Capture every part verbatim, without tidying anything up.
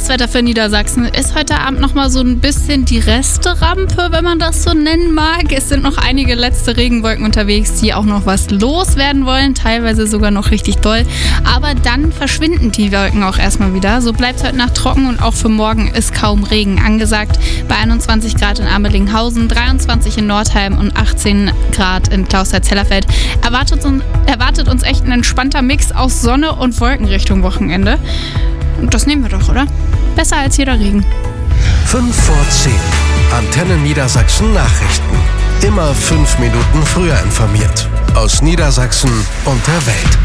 Das Wetter für Niedersachsen ist heute Abend nochmal so ein bisschen die Resterampe, wenn man das so nennen mag. Es sind noch einige letzte Regenwolken unterwegs, die auch noch was loswerden wollen, teilweise sogar noch richtig doll. Aber dann verschwinden die Wolken auch erstmal wieder. So bleibt es heute Nacht trocken und auch für morgen ist kaum Regen angesagt. Bei einundzwanzig Grad in Amelinghausen, dreiundzwanzig in Nordheim und achtzehn Grad in Clausthal-Zellerfeld. Erwartet uns, erwartet uns echt ein entspannter Mix aus Sonne und Wolken Richtung Wochenende. Und das nehmen wir doch, oder? Besser als jeder Regen. fünf vor zehn. Antenne Niedersachsen Nachrichten. Immer fünf Minuten früher informiert. Aus Niedersachsen und der Welt.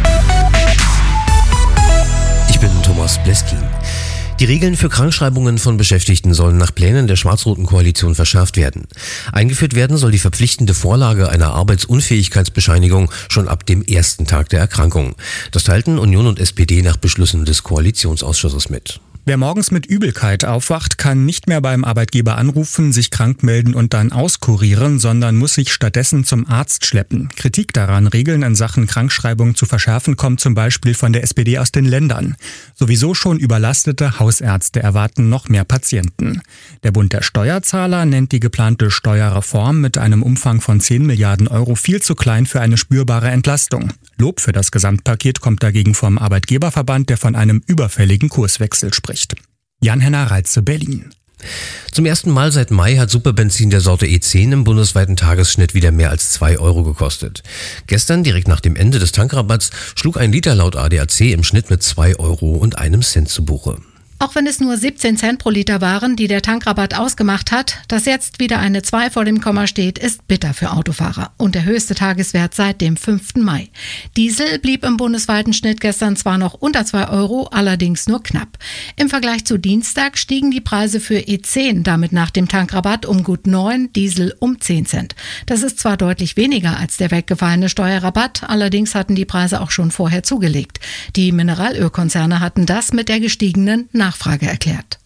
Ich bin Thomas Bleskin. Die Regeln für Krankschreibungen von Beschäftigten sollen nach Plänen der schwarz-roten Koalition verschärft werden. Eingeführt werden soll die verpflichtende Vorlage einer Arbeitsunfähigkeitsbescheinigung schon ab dem ersten Tag der Erkrankung. Das teilten Union und S P D nach Beschlüssen des Koalitionsausschusses mit. Wer morgens mit Übelkeit aufwacht, kann nicht mehr beim Arbeitgeber anrufen, sich krank melden und dann auskurieren, sondern muss sich stattdessen zum Arzt schleppen. Kritik daran, Regeln in Sachen Krankschreibung zu verschärfen, kommt zum Beispiel von der S P D aus den Ländern. Sowieso schon überlastete Hausärzte erwarten noch mehr Patienten. Der Bund der Steuerzahler nennt die geplante Steuerreform mit einem Umfang von zehn Milliarden Euro viel zu klein für eine spürbare Entlastung. Lob für das Gesamtpaket kommt dagegen vom Arbeitgeberverband, der von einem überfälligen Kurswechsel spricht. Jan-Henner Reitze, Berlin. Zum ersten Mal seit Mai hat Superbenzin der Sorte E zehn im bundesweiten Tagesschnitt wieder mehr als zwei Euro gekostet. Gestern, direkt nach dem Ende des Tankrabatts, schlug ein Liter laut A D A C im Schnitt mit zwei Euro und einem Cent zu Buche. Auch wenn es nur siebzehn Cent pro Liter waren, die der Tankrabatt ausgemacht hat, dass jetzt wieder eine zwei vor dem Komma steht, ist bitter für Autofahrer und der höchste Tageswert seit dem fünften Mai. Diesel blieb im bundesweiten Schnitt gestern zwar noch unter zwei Euro, allerdings nur knapp. Im Vergleich zu Dienstag stiegen die Preise für E zehn damit nach dem Tankrabatt um gut neun, Diesel um zehn Cent. Das ist zwar deutlich weniger als der weggefallene Steuerrabatt, allerdings hatten die Preise auch schon vorher zugelegt. Die Mineralölkonzerne hatten das mit der gestiegenen Nachfrage erklärt.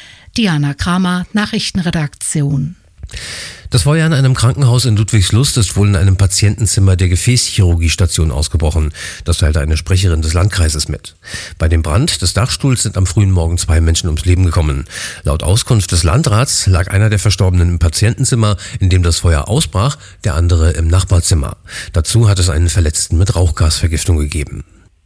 Diana Kramer, Nachrichtenredaktion. Das Feuer in einem Krankenhaus in Ludwigslust ist wohl in einem Patientenzimmer der Gefäßchirurgiestation ausgebrochen. Das teilte eine Sprecherin des Landkreises mit. Bei dem Brand des Dachstuhls sind am frühen Morgen zwei Menschen ums Leben gekommen. Laut Auskunft des Landrats lag einer der Verstorbenen im Patientenzimmer, in dem das Feuer ausbrach, der andere im Nachbarzimmer. Dazu hat es einen Verletzten mit Rauchgasvergiftung gegeben.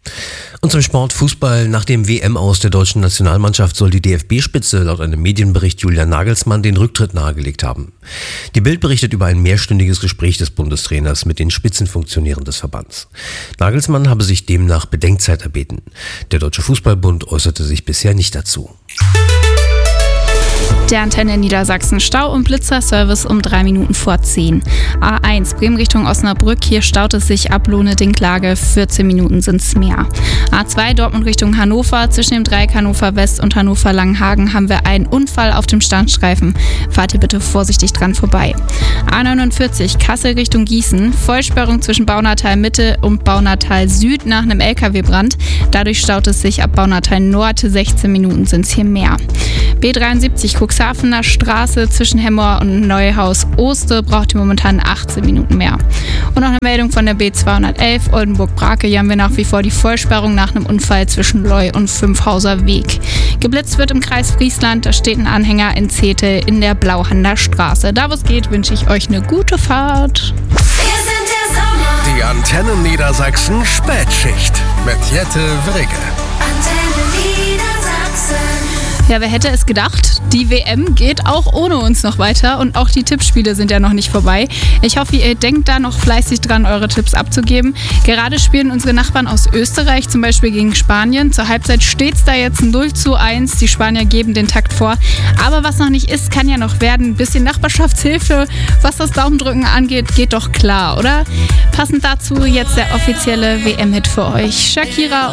Und zum Sport Fußball. Nach dem W M-Aus der deutschen Nationalmannschaft soll die D F B-Spitze laut einem Medienbericht Julian Nagelsmann den Rücktritt nahegelegt haben. Die Bild berichtet über ein mehrstündiges Gespräch des Bundestrainers mit den Spitzenfunktionären des Verbands. Nagelsmann habe sich demnach Bedenkzeit erbeten. Der Deutsche Fußballbund äußerte sich bisher nicht dazu. Der Antenne Niedersachsen Stau- und Blitzerservice um drei Minuten vor zehn. A eins Bremen Richtung Osnabrück, hier staut es sich ab Lohne-Dinklage, vierzehn Minuten sind's mehr. A zwei Dortmund Richtung Hannover, zwischen dem Dreieck Hannover West und Hannover Langenhagen haben wir einen Unfall auf dem Standstreifen. Fahrt ihr bitte vorsichtig dran vorbei. A neunundvierzig Kassel Richtung Gießen, Vollsperrung zwischen Baunatal Mitte und Baunatal Süd nach einem L K W-Brand. Dadurch staut es sich ab Baunatal Nord, sechzehn Minuten sind's hier mehr. B dreiundsiebzig Cuxhavener Straße zwischen Hemmoor und Neuhaus-Oste braucht ihr momentan achtzehn Minuten mehr. Und noch eine Meldung von der B zweihundertelf Oldenburg-Brake. Hier haben wir nach wie vor die Vollsperrung nach einem Unfall zwischen Leu und Fünfhauser Weg. Geblitzt wird im Kreis Friesland, da steht ein Anhänger in Zetel in der Blauhander Straße. Da wo es geht, wünsche ich euch eine gute Fahrt. Wir sind der Sommer. Die Antenne Niedersachsen Spätschicht mit Jette Wrigge. Antenne Niedersachsen. Ja, wer hätte es gedacht? Die W M geht auch ohne uns noch weiter und auch die Tippspiele sind ja noch nicht vorbei. Ich hoffe, ihr denkt da noch fleißig dran, eure Tipps abzugeben. Gerade spielen unsere Nachbarn aus Österreich zum Beispiel gegen Spanien. Zur Halbzeit steht es da jetzt null zu eins. Die Spanier geben den Takt vor. Aber was noch nicht ist, kann ja noch werden. Ein bisschen Nachbarschaftshilfe, was das Daumendrücken angeht, geht doch klar, oder? Passend dazu jetzt der offizielle W M-Hit für euch. Shakira